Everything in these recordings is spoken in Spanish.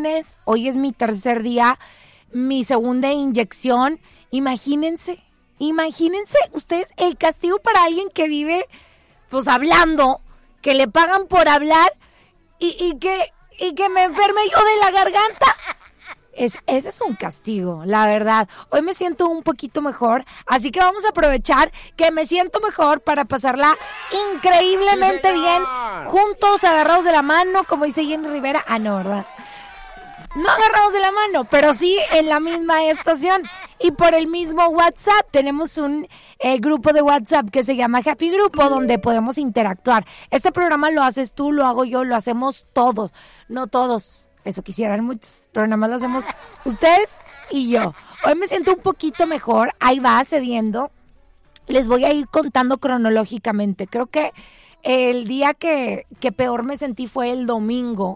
lunes, hoy es mi tercer día, mi segunda inyección. Imagínense ustedes el castigo para alguien que vive, pues, hablando, que le pagan por hablar y que me enferme yo de la garganta. Ese es un castigo, la verdad. Hoy me siento un poquito mejor, así que vamos a aprovechar que me siento mejor para pasarla increíblemente bien, juntos, agarrados de la mano, como dice Jenny Rivera. Ah, no, ¿verdad? No agarrados de la mano, pero sí en la misma estación y por el mismo WhatsApp. Tenemos un grupo de WhatsApp que se llama Happy Grupo, donde podemos interactuar. Este programa lo haces tú, lo hago yo, lo hacemos todos. No todos, eso quisieran muchos, pero nada más lo hacemos ustedes y yo. Hoy me siento un poquito mejor, ahí va cediendo. Les voy a ir contando cronológicamente. Creo que el día que peor me sentí fue el domingo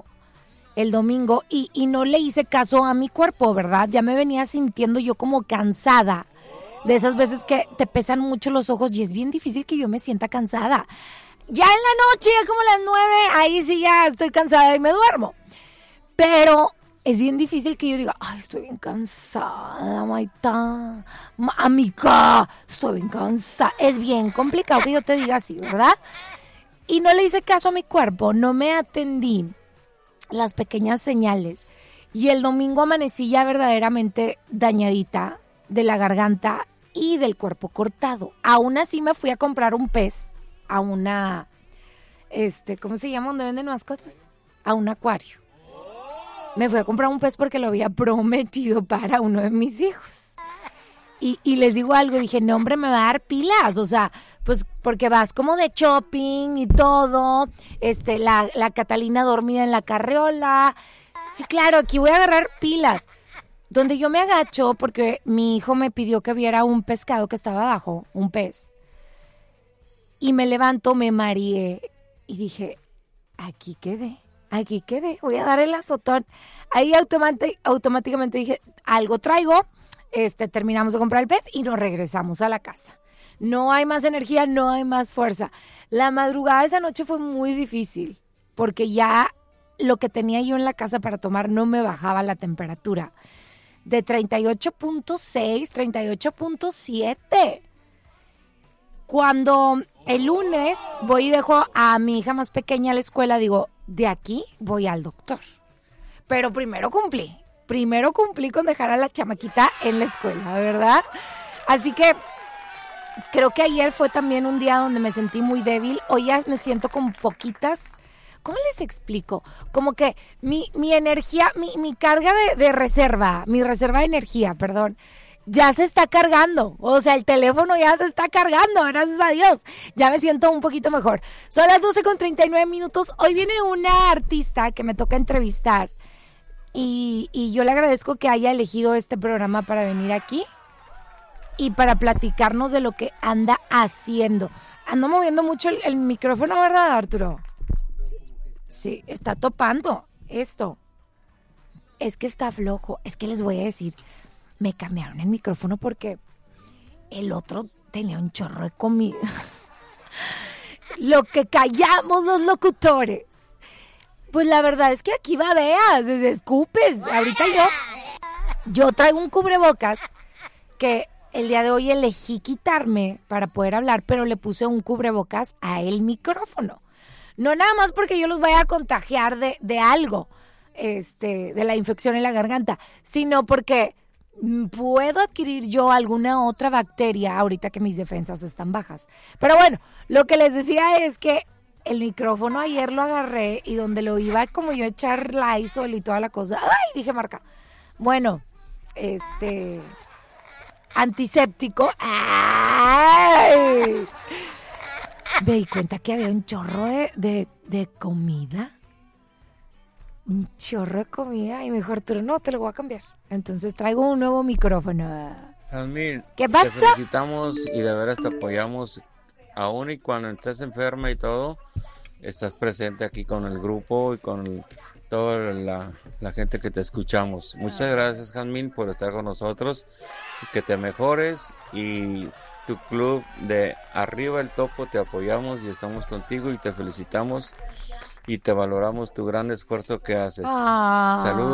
y no le hice caso a mi cuerpo, ¿verdad? Ya me venía sintiendo yo como cansada, de esas veces que te pesan mucho los ojos y es bien difícil que yo me sienta cansada. Ya en la noche, ya como las 9, ahí sí ya estoy cansada y me duermo. Pero es bien difícil que yo diga, ay, estoy bien cansada, Maita, amiga, estoy bien cansada. Es bien complicado que yo te diga así, ¿verdad? Y no le hice caso a mi cuerpo, no me atendí las pequeñas señales y el domingo amanecí ya verdaderamente dañadita de la garganta y del cuerpo cortado. Aún así me fui a comprar un pez a una, ¿cómo se llama? ¿Dónde venden mascotas? A un acuario. Me fui a comprar un pez porque lo había prometido para uno de mis hijos. Y les digo algo, dije, no, hombre, me va a dar pilas, o sea, pues porque vas como de shopping y todo, la Catalina dormida en la carriola. Sí, claro, aquí voy a agarrar pilas. Donde yo me agacho, porque mi hijo me pidió que viera un pescado que estaba abajo, un pez. Y me levanto, me mareé y dije, aquí quedé, voy a dar el azotón. Ahí automáticamente dije, algo traigo. Terminamos de comprar el pez y nos regresamos a la casa. No hay más energía, no hay más fuerza. La madrugada de esa noche fue muy difícil porque ya lo que tenía yo en la casa para tomar no me bajaba la temperatura. De 38.6, 38.7. Cuando el lunes voy y dejo a mi hija más pequeña a la escuela, digo, de aquí voy al doctor. Pero primero cumplí con dejar a la chamaquita en la escuela, ¿verdad? Así que creo que ayer fue también un día donde me sentí muy débil. Hoy ya me siento con poquitas, ¿cómo les explico? Como que mi energía, mi carga de reserva, mi reserva de energía, perdón, ya se está cargando. O sea, el teléfono ya se está cargando, gracias a Dios. Ya me siento un poquito mejor. Son las 12:39. Hoy viene una artista que me toca entrevistar. Y yo le agradezco que haya elegido este programa para venir aquí y para platicarnos de lo que anda haciendo. Ando moviendo mucho el micrófono, ¿verdad, Arturo? Sí, está topando esto. Es que está flojo. Es que les voy a decir, me cambiaron el micrófono porque el otro tenía un chorro de comida. Lo que callamos los locutores. Pues la verdad es que aquí babeas, escupes. Ahorita yo traigo un cubrebocas que el día de hoy elegí quitarme para poder hablar, pero le puse un cubrebocas a el micrófono. No nada más porque yo los vaya a contagiar de algo, de la infección en la garganta, sino porque puedo adquirir yo alguna otra bacteria ahorita que mis defensas están bajas. Pero bueno, lo que les decía es que el micrófono ayer lo agarré y donde lo iba como yo a echar Lysol y toda la cosa. ¡Ay! Dije marca. Bueno, antiséptico. ¡Ay! Me di cuenta que había un chorro de comida. Un chorro de comida. Y me dijo, Arturo, no, te lo voy a cambiar. Entonces traigo un nuevo micrófono. Jazmín, ¿qué pasa? Te felicitamos y de veras te apoyamos. Aún y cuando estés enferma y todo, estás presente aquí con el grupo y con toda la gente que te escuchamos. Muchas gracias, Jazmín, por estar con nosotros. Que te mejores y tu club de Arriba el Topo te apoyamos y estamos contigo y te felicitamos y te valoramos tu gran esfuerzo que haces. Saludos.